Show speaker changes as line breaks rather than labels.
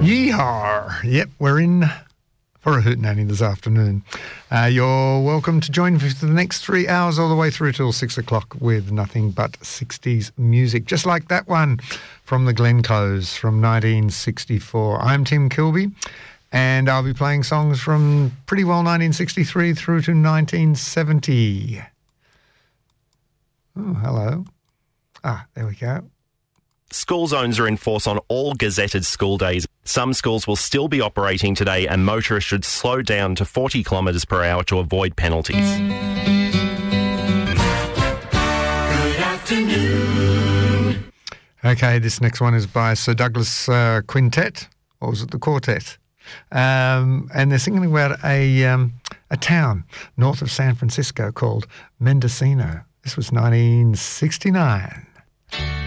Yeehaw! Yep, we're in for a hootenanny this afternoon. You're welcome to join for the next 3 hours all the way through till 6 o'clock with nothing but 60s music, just like that one from the Glenclos from 1964. I'm Tim Kilby, and I'll be playing songs from pretty well 1963 through to 1970. Oh, hello. There we go.
School zones are in force on all gazetted school days. Some schools will still be operating today, and motorists should slow down to 40 kilometres per hour to avoid penalties.
Good afternoon.
Okay, this next one is by Sir Douglas Quintet, or was it the Quartet? And they're singing about a town north of San Francisco called Mendocino. This was 1969.